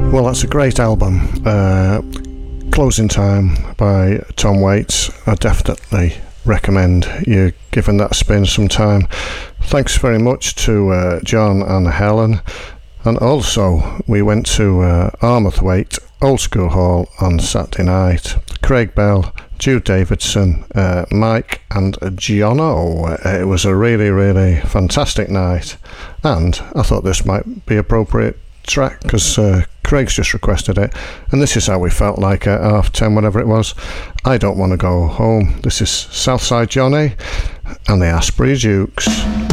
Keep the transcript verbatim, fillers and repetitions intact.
Well, that's a great album. Uh, Closing Time by Tom Waits. I definitely recommend you giving that a spin sometime. Thanks very much to uh, John and Helen. And also, we went to uh, Armathwaite Old School Hall on Saturday night. Craig Bell, Jude Davidson, uh, Mike and Jono. It was a really, really fantastic night. And I thought this might be appropriate track because uh, Craig's just requested it, and this is how we felt like at half ten, whatever it was. I Don't Want to Go Home. This is Southside Johnny and the Asprey Jukes.